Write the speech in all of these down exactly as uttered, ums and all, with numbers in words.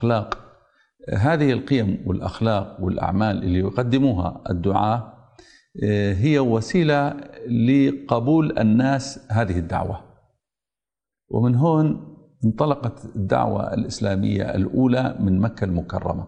أخلاق. هذه القيم والأخلاق والأعمال اللي يقدموها الدعاة هي وسيلة لقبول الناس هذه الدعوة. ومن هون انطلقت الدعوة الإسلامية الأولى من مكة المكرمة،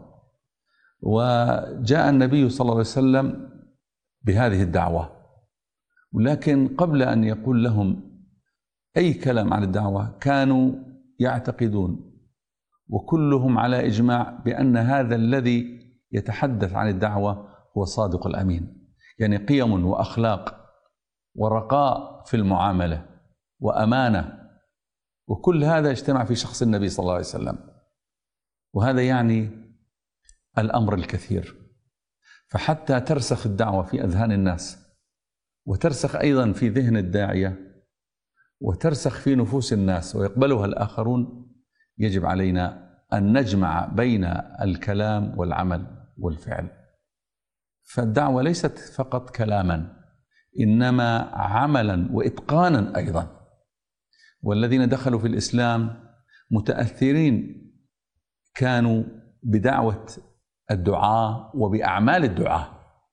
وجاء النبي صلى الله عليه وسلم بهذه الدعوة، ولكن قبل أن يقول لهم أي كلام عن الدعوة كانوا يعتقدون وكلهم على إجماع بأن هذا الذي يتحدث عن الدعوة هو الصادق الأمين، يعني قيم وأخلاق ورقاء في المعاملة وأمانة، وكل هذا اجتمع في شخص النبي صلى الله عليه وسلم. وهذا يعني الأمر الكثير، فحتى ترسخ الدعوة في أذهان الناس وترسخ أيضا في ذهن الداعية وترسخ في نفوس الناس ويقبلها الآخرون، يجب علينا أن نجمع بين الكلام والعمل والفعل. فالدعوة ليست فقط كلاما، إنما عملا وإتقانا أيضا. والذين دخلوا في الإسلام متأثرين كانوا بدعوة الدعاة وبأعمال الدعاة.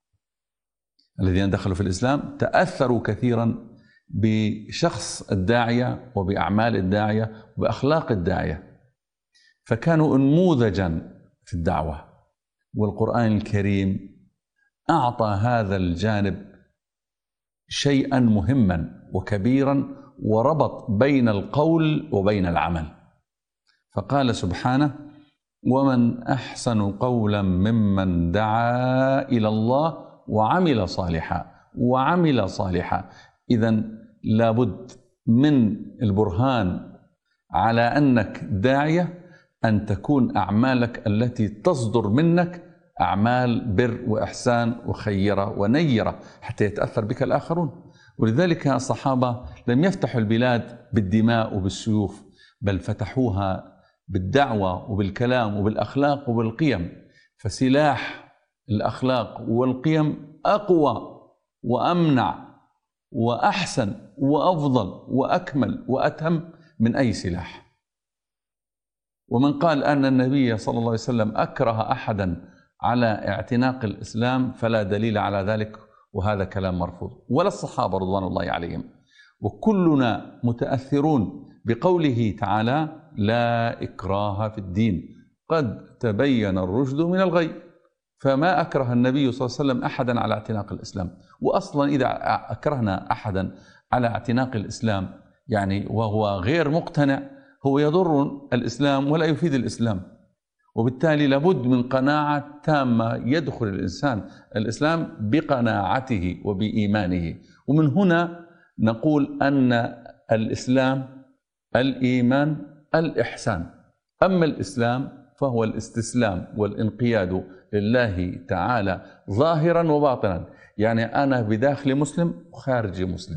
الذين دخلوا في الإسلام تأثروا كثيرا بشخص الداعية وبأعمال الداعية وبأخلاق الداعية، فكانوا نموذجا في الدعوة. والقرآن الكريم أعطى هذا الجانب شيئا مهما وكبيرا، وربط بين القول وبين العمل، فقال سبحانه: ومن أحسن قولا ممن دعا إلى الله وعمل صالحا. وعمل صالحا، إذن لابد من البرهان على أنك داعية أن تكون أعمالك التي تصدر منك أعمال بر وإحسان وخيرة ونيرة حتى يتأثر بك الآخرون. ولذلك الصحابة لم يفتحوا البلاد بالدماء وبالسيوف، بل فتحوها بالدعوة وبالكلام وبالأخلاق وبالقيم. فسلاح الأخلاق والقيم أقوى وأمنع وأحسن وأفضل وأكمل وأتم من أي سلاح. ومن قال أن النبي صلى الله عليه وسلم أكره أحدا على اعتناق الإسلام فلا دليل على ذلك، وهذا كلام مرفوض، ولا الصحابة رضوان الله عليهم. وكلنا متأثرون بقوله تعالى: لا إكراه في الدين قد تبين الرشد من الغي. فما أكره النبي صلى الله عليه وسلم أحدا على اعتناق الإسلام. وأصلا إذا أكرهنا أحدا على اعتناق الإسلام يعني وهو غير مقتنع، هو يضر الإسلام ولا يفيد الإسلام. وبالتالي لابد من قناعة تامة يدخل الإنسان الإسلام بقناعته وبإيمانه. ومن هنا نقول أن الإسلام الإيمان الإحسان. أما الإسلام فهو الاستسلام والانقياد لله تعالى ظاهرا وباطنا، يعني أنا بداخلي مسلم وخارجي مسلم.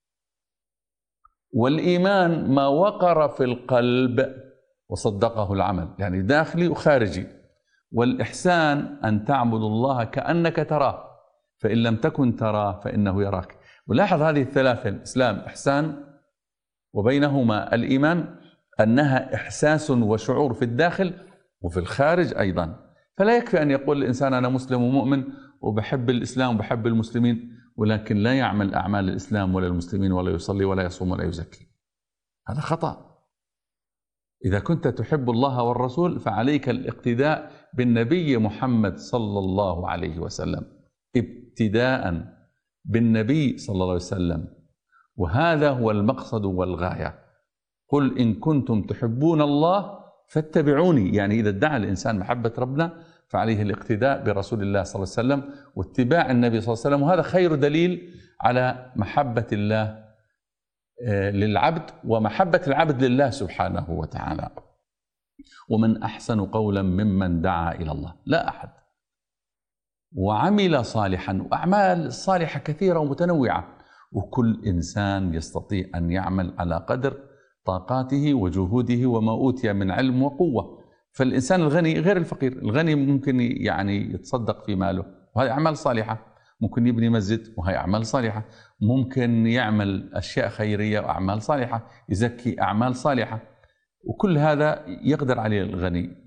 والإيمان ما وقر في القلب وصدقه العمل، يعني داخلي وخارجي. والإحسان أن تعبد الله كأنك تراه، فإن لم تكن تراه فإنه يراك. ولاحظ هذه الثلاثة: الإسلام، إحسان، وبينهما الإيمان، أنها إحساس وشعور في الداخل وفي الخارج أيضا. فلا يكفي أن يقول الإنسان أنا مسلم ومؤمن وبحب الإسلام وبحب المسلمين، ولكن لا يعمل أعمال الإسلام ولا المسلمين ولا يصلي ولا يصوم ولا يزكي. هذا خطأ. إذا كنت تحب الله والرسول فعليك الاقتداء بالنبي محمد صلى الله عليه وسلم، ابتداء بالنبي صلى الله عليه وسلم. وهذا هو المقصد والغاية. قل إن كنتم تحبون الله فاتبعوني، يعني إذا ادعى الإنسان محبة ربنا فعليه الاقتداء برسول الله صلى الله عليه وسلم واتباع النبي صلى الله عليه وسلم. وهذا خير دليل على محبة الله للعبد ومحبة العبد لله سبحانه وتعالى. ومن أحسن قولا ممن دعا إلى الله، لا أحد. وعمل صالحا، وأعمال صالحة كثيرة ومتنوعة، وكل إنسان يستطيع أن يعمل على قدر طاقاته وجهوده وما أوتي من علم وقوة. فالإنسان الغني غير الفقير. الغني ممكن يعني يتصدق في ماله وهذه أعمال صالحة، ممكن يبني مسجد وهي أعمال صالحة، ممكن يعمل أشياء خيرية وأعمال صالحة، يزكي أعمال صالحة، وكل هذا يقدر عليه الغني.